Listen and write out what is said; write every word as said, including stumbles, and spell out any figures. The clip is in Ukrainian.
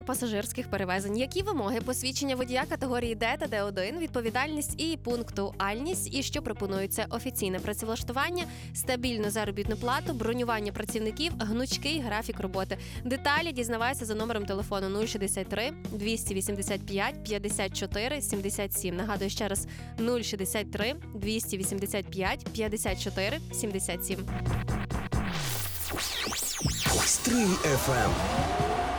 пасажирських перевезень. Які вимоги посвідчення водія категорії Д та Д один, відповідальність і пунктуальність, і що пропонується: офіційне працевлаштування, стабільну заробітну плату, бронювання працівників, гнучкий графік роботи. Деталі дізнавайся за номером телефону нуль шістдесят три двісті вісімдесят п'ять п'ятдесят чотири сімдесят сім. Нагадую ще раз: нуль шістдесят три двісті вісімдесят п'ять п'ятдесят чотири сімдесят сім. Стрий еф ем.